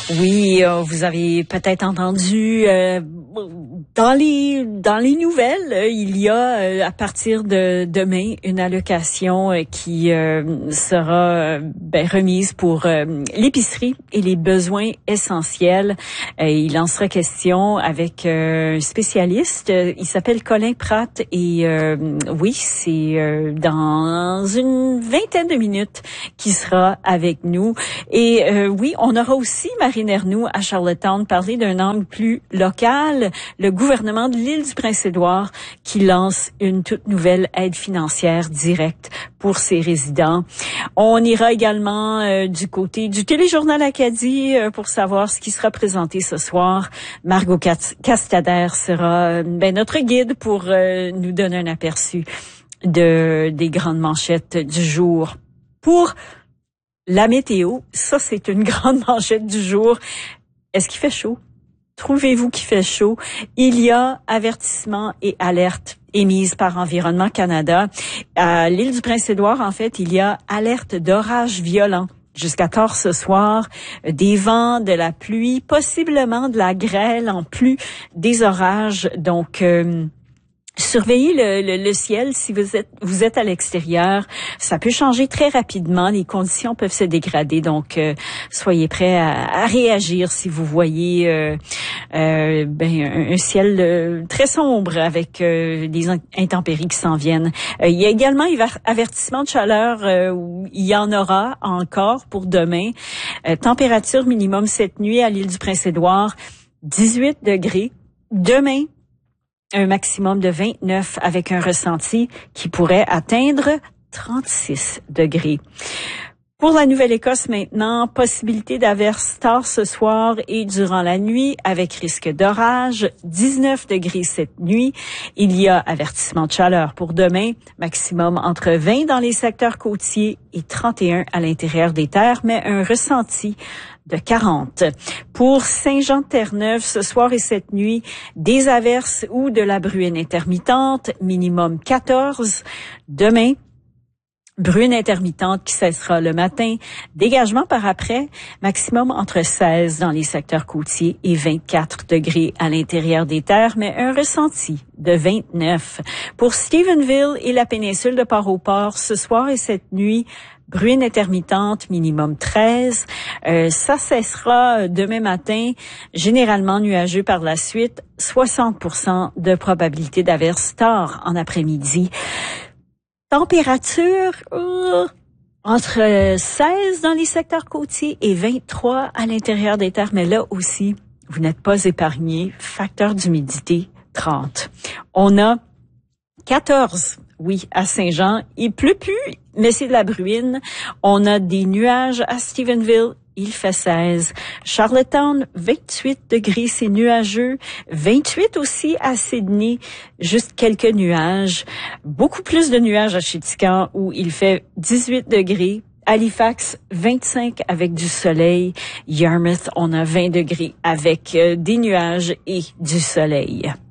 Oui, vous avez peut-être entendu dans les nouvelles, il y a à partir de demain une allocation qui sera remise pour l'épicerie et les besoins essentiels. Il en sera question avec un spécialiste. Il s'appelle Colin Pratt et oui, c'est dans une vingtaine de minutes qu'il sera avec nous. Et oui, on aura aussi Marine Ernoult à Charlottetown parler d'un angle plus local, le gouvernement de l'île du Prince-Édouard qui lance une toute nouvelle aide financière directe pour ses résidents. On ira également du côté du Téléjournal Acadie pour savoir ce qui sera présenté ce soir. Margot Castader sera notre guide pour nous donner un aperçu des grandes manchettes du jour. Pour la météo, ça c'est une grande manchette du jour. Est-ce qu'il fait chaud? Trouvez-vous qu'il fait chaud? Il y a avertissement et alerte émise par Environnement Canada. À l'île du Prince-Édouard, en fait, il y a alerte d'orage violent jusqu'à tard ce soir, des vents, de la pluie, possiblement de la grêle en plus des orages. Donc, surveillez le ciel si vous êtes à l'extérieur. Ça peut changer très rapidement. Les conditions peuvent se dégrader. Donc, soyez prêts à réagir si vous voyez un ciel très sombre avec des intempéries qui s'en viennent. Il y a également avertissement de chaleur où il y en aura encore pour demain. Température minimum cette nuit à l'île du Prince-Édouard, 18 degrés. Demain, un maximum de 29 avec un ressenti qui pourrait atteindre 36 degrés. Pour la Nouvelle-Écosse maintenant, possibilité d'averses tard ce soir et durant la nuit avec risque d'orage, 19 degrés cette nuit. Il y a avertissement de chaleur pour demain, maximum entre 20 dans les secteurs côtiers et 31 à l'intérieur des terres, mais un ressenti de 40. Pour Saint-Jean-de-Terre-Neuve, ce soir et cette nuit, des averses ou de la bruine intermittente, minimum 14. Demain, bruine intermittente qui cessera le matin, dégagement par après, maximum entre 16 dans les secteurs côtiers et 24 degrés à l'intérieur des terres, mais un ressenti de 29. Pour Stephenville et la péninsule de Port-au-Port, ce soir et cette nuit, bruine intermittente, minimum 13. Ça cessera demain matin, généralement nuageux par la suite, 60% de probabilité d'averse tard en après-midi. Température entre 16 dans les secteurs côtiers et 23 à l'intérieur des terres, mais là aussi, vous n'êtes pas épargnés. Facteur d'humidité, 30. On a 14, oui, à Saint-Jean. Il pleut plus, mais c'est de la bruine. On a des nuages à Stephenville. Il fait 16. Charlottetown, 28 degrés, c'est nuageux. 28 aussi à Sydney, juste quelques nuages. Beaucoup plus de nuages à Chéticamp où il fait 18 degrés. Halifax, 25 avec du soleil. Yarmouth, on a 20 degrés avec des nuages et du soleil.